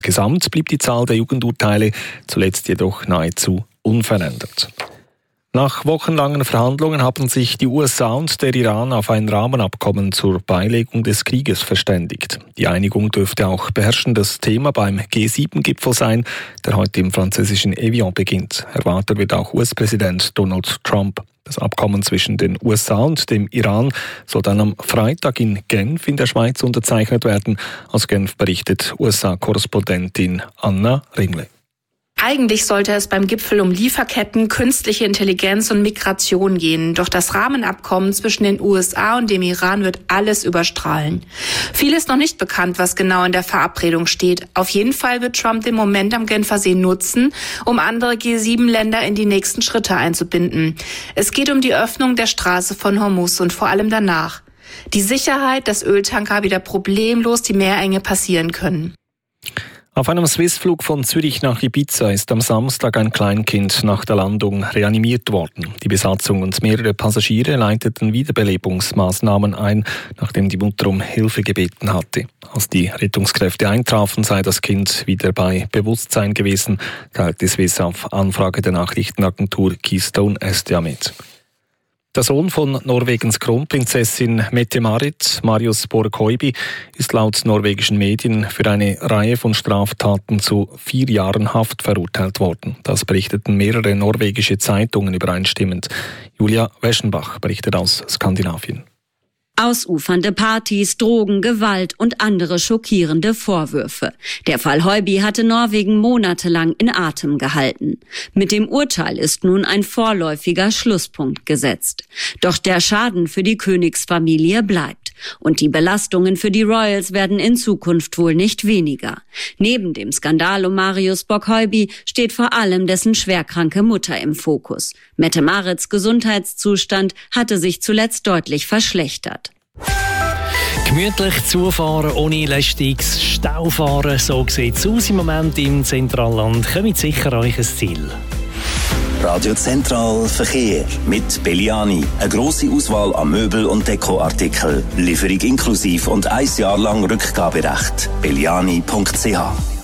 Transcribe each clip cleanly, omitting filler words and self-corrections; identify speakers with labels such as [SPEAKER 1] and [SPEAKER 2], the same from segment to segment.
[SPEAKER 1] Gesamt bleibt die Zahl der Jugendurteile zuletzt jedoch nahezu unverändert. Nach wochenlangen Verhandlungen haben sich die USA und der Iran auf ein Rahmenabkommen zur Beilegung des Krieges verständigt. Die Einigung dürfte auch beherrschendes Thema beim G7-Gipfel sein, der heute im französischen Evian beginnt. Erwartet wird auch US-Präsident Donald Trump. Das Abkommen zwischen den USA und dem Iran soll dann am Freitag in Genf in der Schweiz unterzeichnet werden. Aus Genf berichtet USA-Korrespondentin Anna Ringle.
[SPEAKER 2] Eigentlich sollte es beim Gipfel um Lieferketten, künstliche Intelligenz und Migration gehen. Doch das Rahmenabkommen zwischen den USA und dem Iran wird alles überstrahlen. Viel ist noch nicht bekannt, was genau in der Verabredung steht. Auf jeden Fall wird Trump den Moment am Genfersee nutzen, um andere G7-Länder in die nächsten Schritte einzubinden. Es geht um die Öffnung der Straße von Hormuz und vor allem danach. Die Sicherheit, dass Öltanker wieder problemlos die Meerenge passieren können.
[SPEAKER 1] Auf einem Swissflug von Zürich nach Ibiza ist am Samstag ein Kleinkind nach der Landung reanimiert worden. Die Besatzung und mehrere Passagiere leiteten Wiederbelebungsmaßnahmen ein, nachdem die Mutter um Hilfe gebeten hatte. Als die Rettungskräfte eintrafen, sei das Kind wieder bei Bewusstsein gewesen, teilte Swiss auf Anfrage der Nachrichtenagentur Keystone SDA mit. Der Sohn von Norwegens Kronprinzessin Mette-Marit, Marius Borg-Høiby, ist laut norwegischen Medien für eine Reihe von Straftaten zu 4 Jahren Haft verurteilt worden. Das berichteten mehrere norwegische Zeitungen übereinstimmend. Julia Weschenbach berichtet aus Skandinavien.
[SPEAKER 3] Ausufernde Partys, Drogen, Gewalt und andere schockierende Vorwürfe. Der Fall Høiby hatte Norwegen monatelang in Atem gehalten. Mit dem Urteil ist nun ein vorläufiger Schlusspunkt gesetzt. Doch der Schaden für die Königsfamilie bleibt. Und die Belastungen für die Royals werden in Zukunft wohl nicht weniger. Neben dem Skandal um Marius Borg-Høiby steht vor allem dessen schwerkranke Mutter im Fokus. Mette-Marits Gesundheitszustand hatte sich zuletzt deutlich verschlechtert.
[SPEAKER 4] Gemütlich zufahren, ohne lästiges Staufahren, so sieht es aus im Moment im Zentralland. Kommt sicher euch ein Ziel.
[SPEAKER 5] Radio Zentral Verkehr mit Belliani. Eine grosse Auswahl an Möbel- und Dekoartikeln. Lieferung inklusiv und 1 Jahr lang Rückgaberecht. belliani.ch.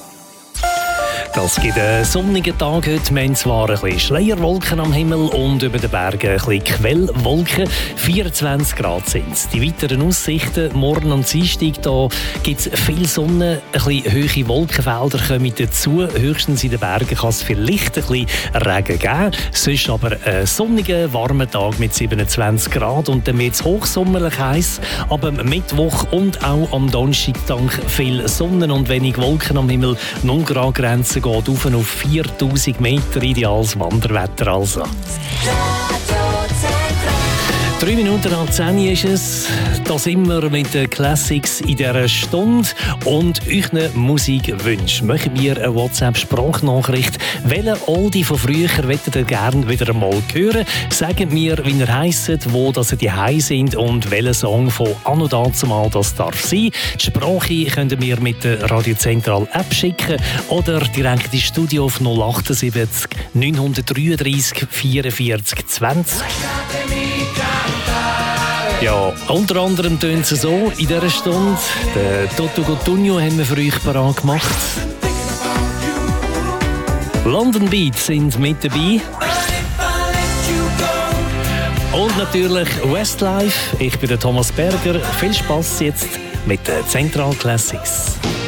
[SPEAKER 4] Das gibt einen sonnigen Tag heute. Wir haben zwar ein bisschen Schleierwolken am Himmel und über den Bergen ein bisschen Quellwolken. 24 Grad sind es. Die weiteren Aussichten, morgen am Dienstag, da gibt es viel Sonne, ein bisschen hohe Wolkenfelder kommen dazu. Höchstens in den Bergen kann es vielleicht ein bisschen Regen geben. Sonst aber ein sonniger, warmer Tag mit 27 Grad und dann wird es hochsommerlich heiß. Aber am Mittwoch und auch am Donnerstag dank viel Sonne und wenig Wolken am Himmel. 0 Grad Grenze geht auf 4000 Meter, ideales Wanderwetter also. 3 Minuten nach 10 ist es. Da sind wir mit den Classics in dieser Stunde und euren Musikwünschen. Möchten wir eine WhatsApp-Sprachnachricht? Welchen Oldie von früher möchtet ihr gerne wieder einmal hören? Sagt mir, wie ihr heisst, wo ihr daheim sind und welchen Song von anno dazumal das darf sein. Die Sprache könnt ihr mir mit der Radio Zentral App schicken oder direkt ins Studio auf 078 933 44 20. Ja, unter anderem tönt es so in dieser Stunde. Den Toto Cutugno haben wir für euch parat gemacht. London Beat sind mit dabei. Und natürlich Westlife. Ich bin der Thomas Berger. Viel Spass jetzt mit den Central Classics.